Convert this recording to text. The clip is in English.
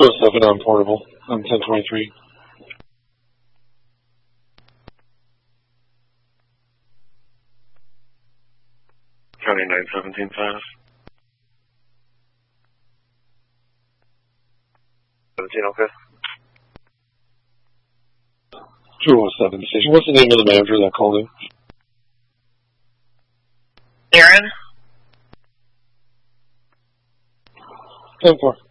207 on portable on 1023. County 917 fast. 17, okay. 207 station. What's the name of the manager that called in? Aaron? 10-4.